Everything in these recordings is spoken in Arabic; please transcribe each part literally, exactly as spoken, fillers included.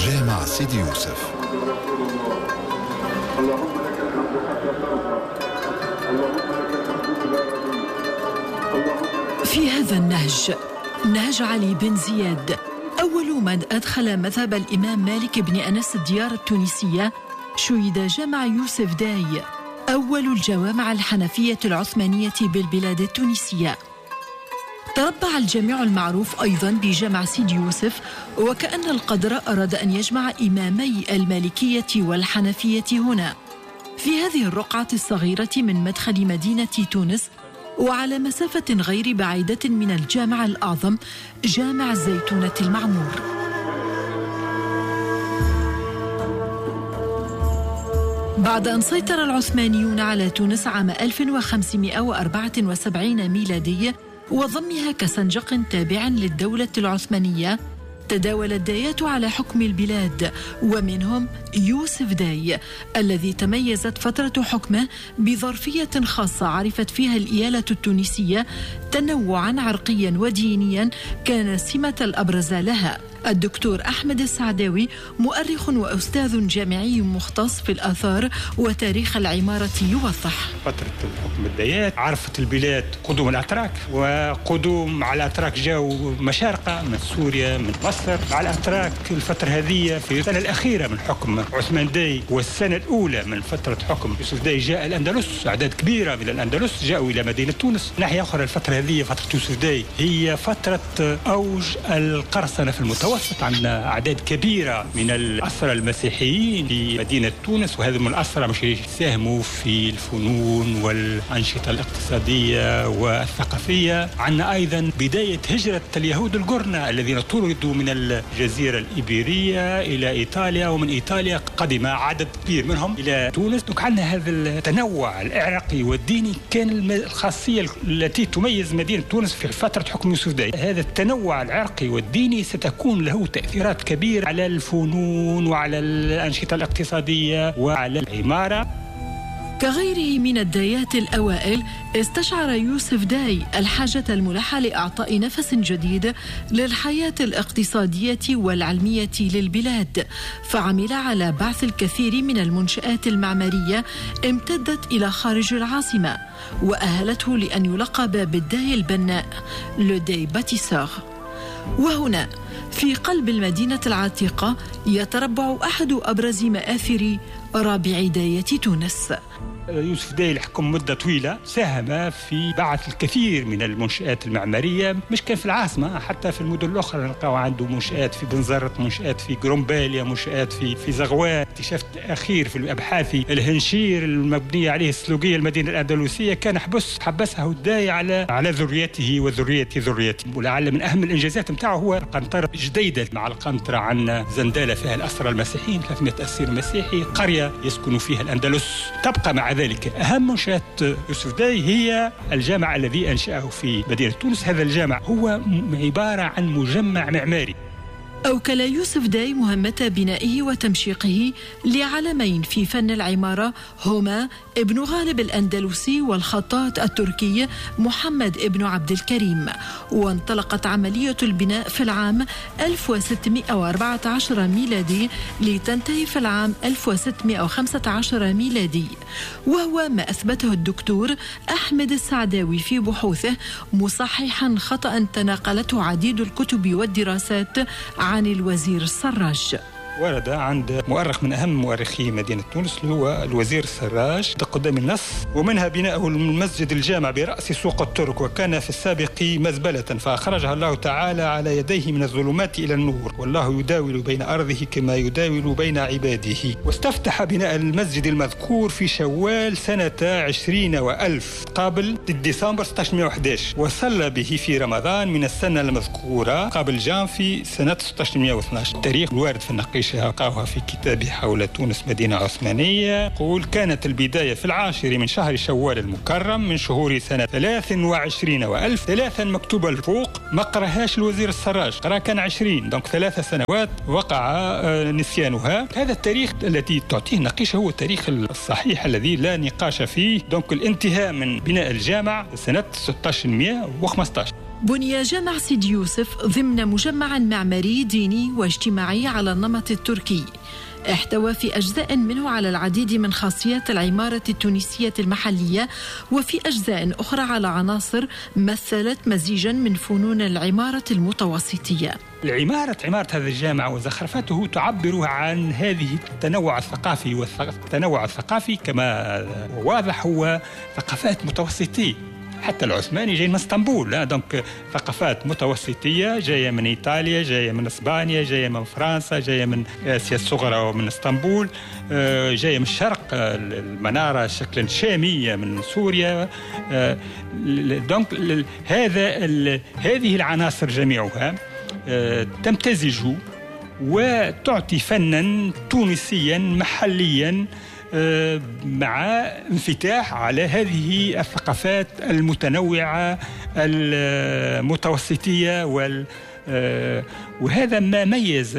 جامع سيدي يوسف. في هذا النهج، نهج علي بن زياد، أول من أدخل مذهب الإمام مالك بن أنس الديار التونسية، شيد جامع يوسف داي، أول الجوامع الحنفية العثمانية بالبلاد التونسية. تربع الجامع المعروف أيضا بجامع سيدي يوسف، وكأن القدر أراد أن يجمع إمامي المالكية والحنفية هنا في هذه الرقعة الصغيرة من مدخل مدينة تونس، وعلى مسافة غير بعيدة من الجامع الأعظم جامع الزيتونة المعمور. بعد أن سيطر العثمانيون على تونس عام ألف وخمسمائة وأربعة وسبعين ميلادي وضمها كسنجق تابع للدولة العثمانية، تداول الدايات على حكم البلاد، ومنهم يوسف داي الذي تميزت فترة حكمه بظرفية خاصة عرفت فيها الإيالة التونسية تنوعا عرقيا ودينيا كان سمة الأبرز لها. الدكتور أحمد السعداوي مؤرخ وأستاذ جامعي مختص في الآثار وتاريخ العمارة يوضح: فترة حكم الدايات عرفت البلاد قدوم الأتراك، وقدوم على الأتراك جاءوا مشارقة من سوريا من مصر على الأتراك. الفترة هذه في السنة الأخيرة من حكم عثمان داي والسنة الأولى من فترة حكم يوسف داي جاء الأندلس، أعداد كبيرة من الأندلس جاءوا إلى مدينة تونس. ناحية أخرى الفترة هذه فترة يوسف داي هي فترة أوج القرصنة في المتوسط، عندنا أعداد كبيرة من الأسرى المسيحيين في مدينة تونس، وهذا من الأسرى مش يساهموا في الفنون والأنشطة الاقتصادية والثقافية. عندنا أيضا بداية هجرة اليهود القرنة الذين طردوا من الجزيرة الإيبيرية إلى إيطاليا، ومن إيطاليا قدم عدد كبير منهم إلى تونس. عندنا هذا التنوع العرقي والديني كان الخاصية التي تميز مدينة تونس في فترة حكم يوسف داي. هذا التنوع العرقي والديني ستكون له تأثيرات كبيرة على الفنون وعلى الأنشطة الاقتصادية وعلى العمارة. كغيره من الدايات الأوائل، استشعر يوسف داي الحاجة الملحة لإعطاء نفس جديد للحياة الاقتصادية والعلمية للبلاد، فعمل على بعث الكثير من المنشآت المعمارية امتدت إلى خارج العاصمة، وأهلته لأن يلقب بالداي البناء، لو داي باتيسور. وهنا في قلب المدينة العتيقة يتربع أحد أبرز مآثر رابع داية تونس. يوسف داي الحكم مدة طويلة، ساهم في بعث الكثير من المنشآت المعمارية، مش كان في العاصمة، حتى في المدن الأخرى نلقاو عنده منشآت في بنزرت، منشآت في جرومباليا، منشآت في في زغوان. اكتشاف الأخير في الأبحاث الهنشير المبنية عليه السلوقية المدينة الأندلسية كان حبس حبسه الداي على على ذريته وذرية ذريته. ولعل من أهم الإنجازات متاعه هو قنطرة جديدة مع القنطرة عن زندالة فيها الأسرى المسيحيين، ثلاثمائة أسير مسيحي، قرية يسكن فيها الأندلس. تبقى مع ذلك أهم منشآت يوسف داي هي الجامع الذي أنشأه في مدينة تونس. هذا الجامع هو عبارة عن مجمع معماري. أوكل يوسف داي مهمة بنائه وتمشيقه لعلمين في فن العمارة هما ابن غالب الأندلسي والخطاط التركي محمد ابن عبد الكريم، وانطلقت عملية البناء في العام ألف وستمائة وأربعة عشر ميلادي لتنتهي في العام ألف وستمائة وخمسة عشر ميلادي، وهو ما أثبته الدكتور أحمد السعداوي في بحوثه، مصححا خطأ تناقلته عديد الكتب والدراسات عن الوزير السراج. ورد عند مؤرخ من أهم مؤرخي مدينة تونس اللي هو الوزير السراج قدام النص: ومنها بناؤه المسجد الجامع برأس سوق الترك، وكان في السابق مزبلة فأخرجها الله تعالى على يديه من الظلمات إلى النور، والله يداول بين أرضه كما يداول بين عباده. واستفتح بناء المسجد المذكور في شوال سنة عشرين وألف قابل ديسمبر ستة عشر وأحد عشر، وصلى به في رمضان من السنة المذكورة قابل جان في سنة ستة عشر واثني عشر. التاريخ الوارد في النقيش لقاها في كتابه حول تونس مدينة عثمانية. يقول: كانت البداية في العاشر من شهر شوال المكرم من شهور سنة ثلاث وعشرين وألف. ثلاثا مكتوبة الفوق، ما قراهاش الوزير السراج، قرأ كان عشرين، دونك ثلاث سنوات وقع نسيانها. هذا التاريخ الذي تعطيه النقيشة هو التاريخ الصحيح الذي لا نقاش فيه. دونك الانتهاء من بناء الجامع سنة ستة عشر وخمسة عشر. بني جامع سيدي يوسف ضمن مجمع معماري ديني واجتماعي على النمط التركي، احتوى في أجزاء منه على العديد من خاصيات العمارة التونسية المحلية، وفي أجزاء أخرى على عناصر مثلت مزيجا من فنون العمارة المتوسطية. العمارة عمارة هذا الجامع وزخرفته تعبر عن هذه التنوع الثقافي، والتنوع الثقافي كما واضح هو ثقافات متوسطية. حتى العثماني جاي من اسطنبول، لا دونك ثقافات متوسطيه جايه من ايطاليا، جايه من اسبانيا، جايه من فرنسا، جايه من اسيا الصغرى ومن اسطنبول، جايه من الشرق، المناره شكلا شاميه من سوريا. دونك هذا هذه العناصر جميعها تمتزج وتعطي فنا تونسيا محليا مع انفتاح على هذه الثقافات المتنوعة المتوسطية، وهذا ما ميز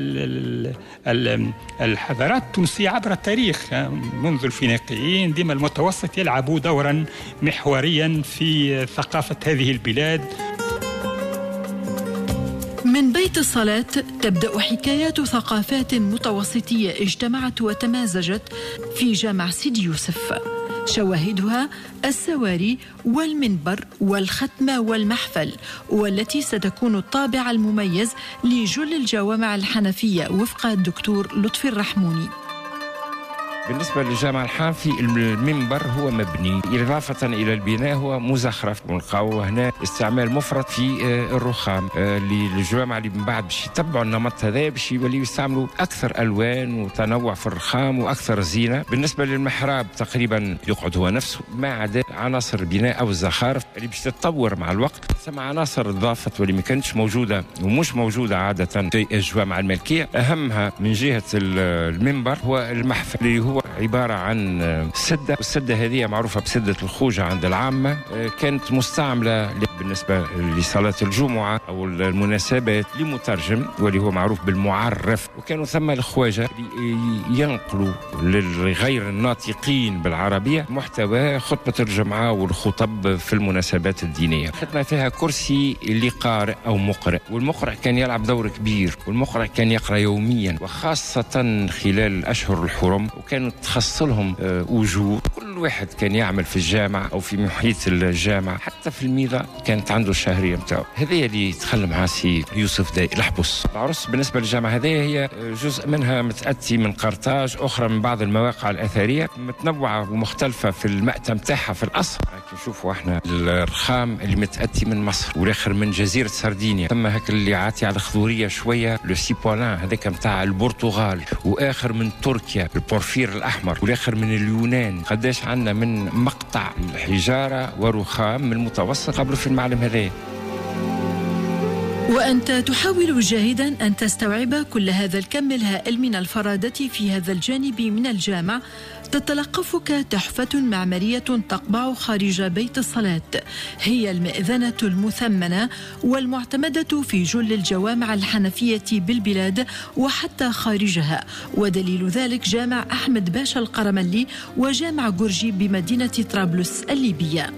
الحضارات التونسية عبر التاريخ منذ الفينيقيين. ديما المتوسط يلعب دورا محوريا في ثقافة هذه البلاد. من بيت الصلاة تبدأ حكايات ثقافات متوسطية اجتمعت وتمازجت في جامع سيدي يوسف، شواهدها السواري والمنبر والختمة والمحفل، والتي ستكون الطابع المميز لجل الجوامع الحنفية وفق الدكتور لطفي الرحموني. بالنسبة للجامع الحنفي المنبر هو مبني، إضافة إلى البناء هو مزخرف، ونلقاو هنا استعمال مفرط في الرخام للجوامع اللي من بعد باش يتبعوا النمط هذا باش يوليو يستعملوا أكثر ألوان وتنوع في الرخام وأكثر زينة. بالنسبة للمحراب تقريبا يقعد هو نفسه، ما عدا عناصر البناء أو الزخارف اللي باش تتطور مع الوقت. ثم عناصر اضافت واللي ما كانتش موجودة ومش موجودة عادة في الجوامع الملكية. أهمها من جهة المنبر هو المحفل اللي هو عبارة عن سدة، والسدة هذه معروفة بسدة الخوجة عند العامة، كانت مستعملة بالنسبة لصلاة الجمعة أو المناسبات لمترجم واللي هو معروف بالمعرف، وكانوا ثم الخواجة ينقلوا للغير الناطقين بالعربية محتوى خطبة الجمعة والخطب في المناسبات الدينية. خدنا فيها كرسي لقارئ أو مقرئ، والمقرئ كان يلعب دور كبير، والمقرئ كان يقرأ يوميا وخاصة خلال الأشهر الحرم، وكانوا تخص لهم وجوه. كل واحد كان يعمل في الجامعة أو في محيط الجامعة، حتى في الميضة كانت عنده الشهرية متاعه. هذه اللي تخلى معها سي يوسف داي الحبس. العرس بالنسبة للجامعة هذه هي جزء منها متأتي من قرطاج، أخرى من بعض المواقع الأثرية متنوعة ومختلفة في المأتم تاعها في الأصل. نشوفوا احنا الرخام اللي متأتي من مصر، والآخر من جزيرة سردينيا، ثم هاك اللي عاتي على خضورية شوية لو سيبولان هذاك متاع البرتغال، وآخر من تركيا البورفير الأحمر، والآخر من اليونان. قداش عندنا من مقطع الحجارة ورخام من المتوسط قبل في المعلم هذا. وأنت تحاول جاهدا أن تستوعب كل هذا الكم الهائل من الفرادة في هذا الجانب من الجامع، تتلقفك تحفة معمارية تقبع خارج بيت الصلاة، هي المئذنة المثمنة والمعتمدة في جل الجوامع الحنفية بالبلاد وحتى خارجها، ودليل ذلك جامع أحمد باشا القرملي وجامع جورجي بمدينة طرابلس الليبية.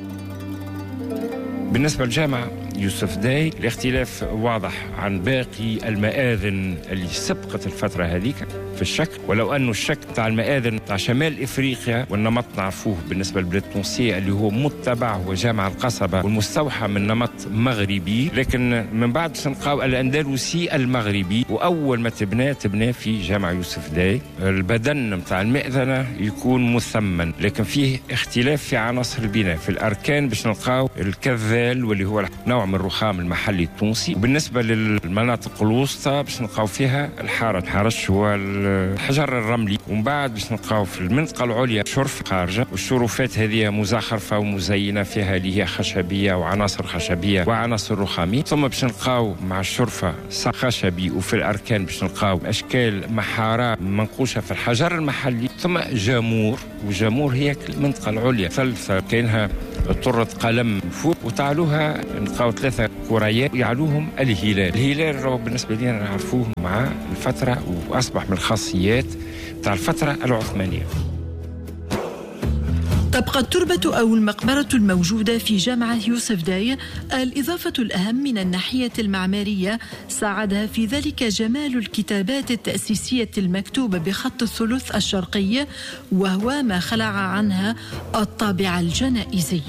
بالنسبة للجامع يوسف داي الاختلاف واضح عن باقي المآذن اللي سبقت الفترة هذيك في الشكل، ولو أنه الشكل تاع المآذن تاع شمال إفريقيا والنمط نعرفوه بالنسبة للبلاد التونسية اللي هو متبع هو جامع القصبة والمستوحى من نمط مغربي، لكن من بعد سنلقاو الأندلسي المغربي، وأول ما تبنى تبنى في جامع يوسف داي. البدن متاع المئذنة يكون مثمن، لكن فيه اختلاف في عناصر البناء. في الأركان باش نلقاو الكذال واللي هو نوع من الرخام المحلي التونسي، وبالنسبة للمناطق الوسطى باش نلقاو فيها الحارة الحرش والحجر الرملي، ومن بعد باش نلقاو في المنطقة العليا شرف خارجة، والشرفات هذه مزخرفة ومزينة فيها اللي هي خشبية وعناصر خشبية وعناصر رخامية. ثم باش نلقاو مع الشرفة سقف خشبي، وفي الأركان باش نلقاو أشكال محارة منقوشة في الحجر المحلي. ثم جامور، وجامور هي المنطقة العليا ثلثة كأنها طرة قلم فوق، وتعلوها نلقاو ثلاثة كريات يعلوهم الهلال. الهلال بالنسبة لنا نعرفوه مع الفترة وأصبح من الخاصيات تاع الفترة العثمانية. تبقى التربة أو المقبرة الموجودة في جامعة يوسف داي الإضافة الأهم من الناحية المعمارية، ساعدها في ذلك جمال الكتابات التأسيسية المكتوبة بخط الثلث الشرقي، وهو ما خلع عنها الطابع الجنائزي.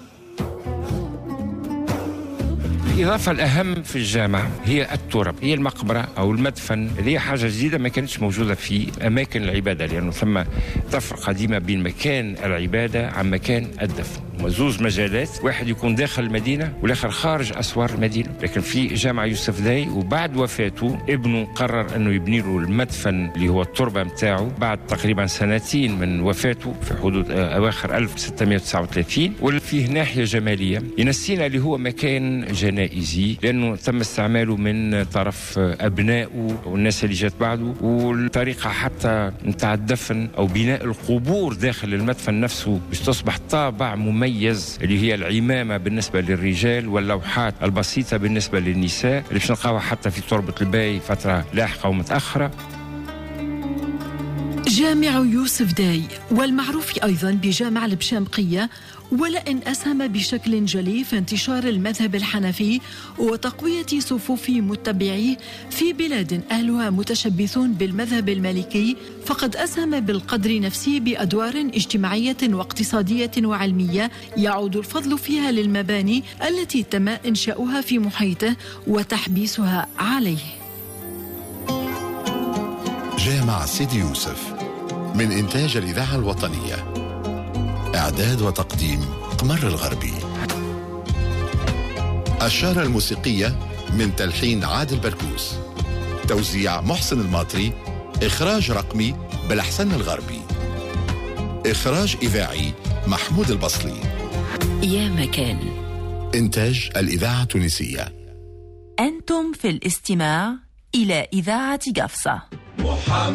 الإضافة الأهم في الجامعة هي الترب، هي المقبرة أو المدفن، اللي هي حاجة جديدة ما كانتش موجودة في أماكن العبادة، لأنه ثم تفرقة ديما بين مكان العبادة عن مكان الدفن. وزوز مجالات، واحد يكون داخل المدينة والآخر خارج أسوار المدينة. لكن في جامعة يوسف داي وبعد وفاته ابنه قرر أنه يبني له المدفن اللي هو التربة متاعه بعد تقريبا سنتين من وفاته في حدود أواخر ألف وستمائة وتسعة وثلاثين. وفيه ناحية جمالية ينسينا اللي هو مكان جنائزي، لأنه تم استعماله من طرف أبنائه والناس اللي جات بعده، والطريقة حتى متاع الدفن أو بناء القبور داخل المدفن نفسه باش تصبح طابع مميز اللي هي العمامة بالنسبة للرجال واللوحات البسيطة بالنسبة للنساء اللي باش نلقاوها حتى في تربة الباي فترة لاحقة ومتأخرة. جامع يوسف داي والمعروف أيضا بجامع البشامقية، ولئن أسهم بشكل جلي في انتشار المذهب الحنفي وتقوية صفوف متبعيه في بلاد أهلها متشبثون بالمذهب المالكي، فقد أسهم بالقدر نفسه بأدوار اجتماعية واقتصادية وعلمية يعود الفضل فيها للمباني التي تم إنشاؤها في محيطه وتحبيسها عليه. جامع سيدي يوسف من إنتاج الإذاعة الوطنية، إعداد وتقديم قمر الغربي. الشارة الموسيقية من تلحين عادل بركوس، توزيع محسن الماطري، إخراج رقمي بالأحسن الغربي، إخراج إذاعي محمود البصلي. يا مكان، إنتاج الإذاعة التونسية. أنتم في الاستماع إلى إذاعة قفصة.